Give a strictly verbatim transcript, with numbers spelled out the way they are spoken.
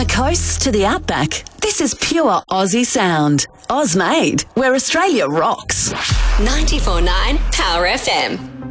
coasts to the outback, this is pure Aussie sound. Oz made, where Australia rocks. ninety-four point nine Power F M.